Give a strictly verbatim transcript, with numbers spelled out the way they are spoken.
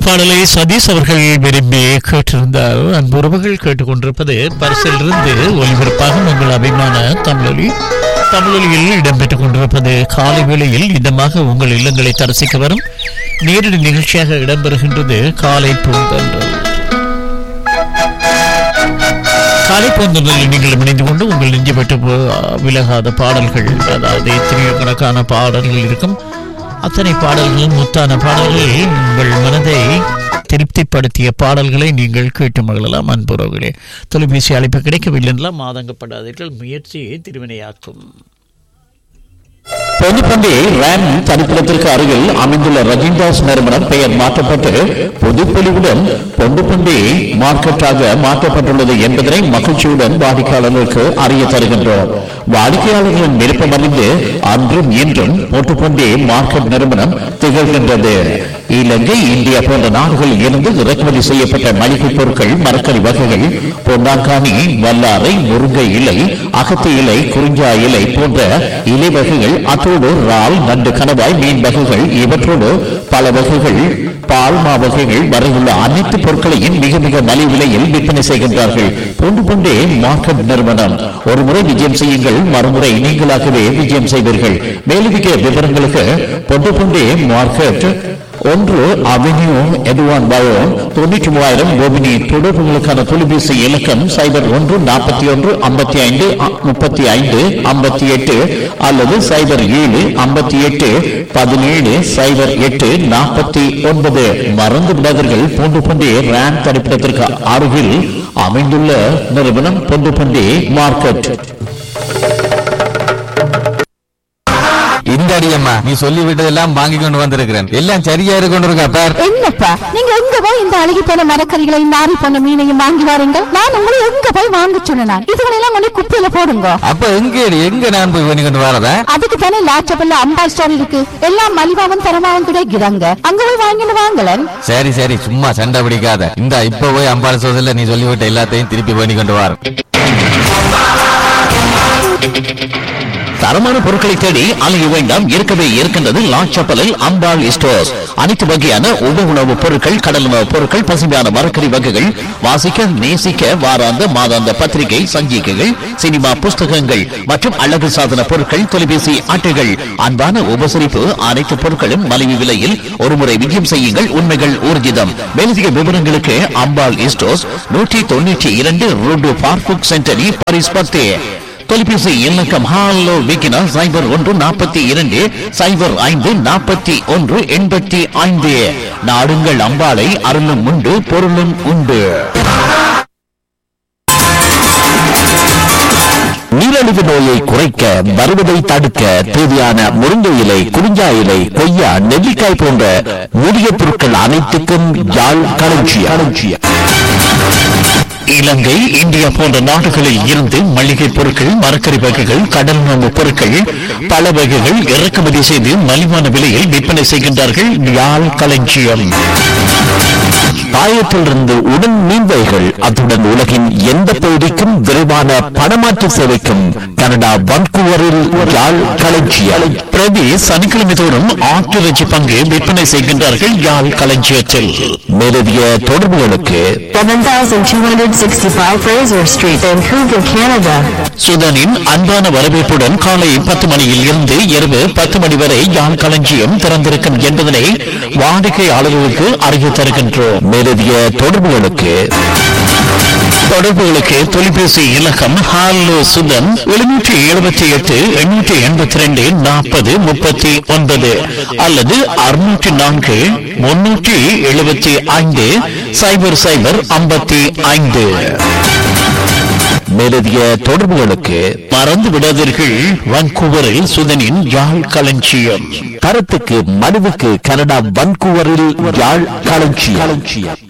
பாடலை சதீஷ் அவர்கள் விரும்பி கேட்டிருந்தார். அன்பு உறவுகள் கேட்டுக்கொண்டிருப்பது பரிசிலிருந்து ஒலிபரப்பாக உங்கள் அபிமான தமிழொலி. தமிழொலியில் இடம்பெற்றுக் கொண்டிருப்பது காலை வேளையில் இதமாக உங்கள் இல்லங்களை தரிசிக்க வரும் நேரடி நிகழ்ச்சியாக இடம்பெறுகின்றது காலை பூந்தன்றல். காலை பூந்தன்றலில் நீங்கள் இணைந்து கொண்டு உங்கள் நெஞ்சு பெற்று விலகாத பாடல்கள், அதாவது எத்தனையோ கணக்கான பாடல்கள் இருக்கும். அத்தனை பாடல்களும் முத்தான பாடல்கள், உங்கள் மனதை திருப்திப்படுத்திய பாடல்களை நீங்கள் கேட்டு மகிழலாம். அன்புறவுகளே, தொலைபேசி அழைப்பு கிடைக்கவில்லை என்றால் மாதங்கப்படாதீர்கள், முயற்சியை திருவினையாக்கும். பொதுப்பண்டி ரேம் தனிப்பிடத்திற்கு அருகில் அமைந்துள்ள ரஜினிதாஸ் நிறுவனம் பெயர் மாற்றப்பட்டு பொதுப்பொலிவுடன் பொண்டுப்பண்டி மார்க்கெட்டாக மாற்றப்பட்டுள்ளது என்பதனை மகிழ்ச்சியுடன் வாடிக்கையாளர்களுக்கு அறிய தருகின்றோம். வாடிக்கையாளர்களின் விருப்பம் அறிந்து அன்றும் இன்றும் பொட்டுப்பண்டி மார்க்கெட் நிறுவனம் திகழ்கின்றது. இலங்கை, இந்தியா போன்ற நாடுகளில் இருந்து இறக்குமதி செய்யப்பட்ட மளிகை பொருட்கள், மரக்கறி வகைகள், பொன்னாங்கானி, வல்லாரை, முருங்கை இலை, அகத்தி இலை, குறிஞ்சா இலை போன்ற இலை வகைகள், அத்தோடு இறால், நண்டு, கணவாய், மீன் வகைகள், இவற்றோடு பல வகைகள், பால்மா வகைகள் வரையுள்ள அனைத்து பொருட்களையும் மிக மிக மலிவு விலையில் விற்பனை செய்கின்றார்கள். பொண்டு பொண்டே மார்க்கெட் நிறுவனம். ஒரு முறை விஜயம் செய்யுங்கள், மறுமுறை நீங்களாகவே விஜயம் செய்வீர்கள். மேலதிக விவரங்களுக்கு பொண்டு பொண்டே மார்க்கெட் ஒன்று அவென்யூ எதுவான் பயோ தொண்ணூற்றி மூவாயிரம் கோபினி. தொடர்புகளுக்கான தொலைபேசி இலக்கம் சைபர் ஒன்று நாற்பத்தி ஒன்று ஐம்பத்தி ஐந்து முப்பத்தி ஐந்து ஐம்பத்தி எட்டு அல்லது சைபர் ஏழு ஐம்பத்தி எட்டு பதினேழு சைபர் எட்டு நாற்பத்தி ஒன்பது. மறந்து விடாதீர்கள், பொண்டு பண்டி ரேம் தரிப்பிடத்திற்கு அருகில் அமைந்துள்ள நிறுவனம் பொண்டு பண்டி மார்க்கெட். இந்த அடியம்மா, நீ சொல்லி விட்டதெல்லாம் வாங்கி கொண்டு வந்திருக்கிறேன். எல்லாம் சரியா இருக்கு பார். என்னப்பா நீங்க எங்க போய் இந்த அழுகி போன மரக்கறிகளையும் நாரி போன மீனையும் வாங்கி வாருங்க. நான் உங்களை எங்க போய் வாங்க சொன்னேன்? இதுகளெல்லாம் கொண்டு குப்பையில போடுங்க. அப்ப எங்க எங்க நான் போய் பண்ணி கொண்டு வரதா? அதுக்கு தானே லாச்சபல்ல அம்பா ஸ்டோர் இருக்கு. எல்லாம் மலிவாவும் தரமாவும் கிடைக்கிறாங்க. அங்க போய் வாங்கிட்டு வாங்கலன். சரி சரி, சும்மா சண்டை பிடிக்காத. இந்த இப்ப போய் அம்பாள் சோதல நீ சொல்லிவிட்ட எல்லாத்தையும் திருப்பி பண்ணி கொண்டு வர. தரமான பொருட்களை தேடி அலைய வேண்டாம், இருக்கவே இருக்கின்றது லாச்சப்பலில் அம்பாள் ஸ்டோர்ஸ். அனைத்து வகையான உப உணவுப் பொருட்கள், கடல் உணவுப் பொருட்கள், பசுமையான மரக்கறி வகைகள், வாசிக்க நேசிக்க வாராந்த மாதாந்த பத்திரிகை சஞ்சிகைகள், சினிமா புஸ்தகங்கள் மற்றும் அழகு சாதன பொருட்கள், தொலைபேசி அட்டைகள், அன்பான உபசரிப்பு, அனைத்து பொருட்களும் மலிவு விலையில். ஒருமுறை விஜயம் செய்யுங்கள், உண்மைகள் ஊர்ஜிதம். மேலதிக விவரங்களுக்கு அம்பாள் ஸ்டோர்ஸ் நூற்றி தொண்ணூற்றி இரண்டு ரோடு பார்புக் சென்டரி பாரிஸ் பத்து. தொலைபேசி இலக்கம் ஹாலோ விக்கினா சைபர் ஒன்று நாற்பத்தி இரண்டு சைபர் ஐந்து நாற்பத்தி ஒன்று எண்பத்தி ஐந்து. நாடுங்கள் அம்பாளை, அருளும் உண்டு பொருளும் உண்டு. நீரிழிவு நோயை குறைக்க, வருவதை தடுக்க தேவையான முருங்கை இலை, குறிஞ்சா இலை, கொய்யா, நெல்லிக்காய் போன்ற மூலிகை பொருட்கள் அனைத்துக்கும் யாழ் களஞ்சியம். இலங்கை, இந்தியா போன்ற நாடுகளில் இருந்து மளிகை பொருட்கள், மரக்கறி வகைகள், கடல் உணவு பொருட்கள் பல வகைகள் இறக்குமதி செய்து மலிவான விலையில் விற்பனை செய்கின்றார்கள். யாழ் களஞ்சியம். பாயத்திலிருந்து உடன் மீன்வைகள், அத்துடன் உலகின் எந்த பகுதிக்கும் விரைவான பணமாற்று சேவைக்கும் கனடா வன்கூவரில் யாழ் களஞ்சியம். பிரதி சனிக்கிழமை தோறும் ஆட்டிறைச்சி பங்கு விற்பனை செய்கின்றார்கள் யாழ் களஞ்சியத்தில். மேலதிக தொடர்புகளுக்கு சுதனின் அன்பான வரவேற்புடன் காலை பத்து மணியில் இருந்து இரவு பத்து மணி வரை யாழ் களஞ்சியம் திறந்திருக்கும் என்பதனை வாடிக்கையாளர்களுக்கு அறிய தருகின்றோம். மேலதிக தொடர்புகளுக்கு தொடர்புகளுக்கு தொலைபேசி இலக்கம் ஹாலோ சுதன் எழுநூற்றி எழுபத்தி எட்டு எண்ணூற்றி எண்பத்தி ரெண்டு நாற்பது முப்பத்தி ஒன்பது அல்லது அறுநூற்றி நான்கு முன்னூற்றி எழுபத்தி ஐந்து சைபர் சைபர் ஐம்பத்தி ஐந்து. மேலதிக தொடர்புகளுக்கு மறந்து விடாதீர்கள், வான்கூவரில் சுதனின் யாழ் களஞ்சியம். தரத்துக்கு மனுவுக்கு கனடா வான்கூவரில் யாழ் களஞ்சியம்.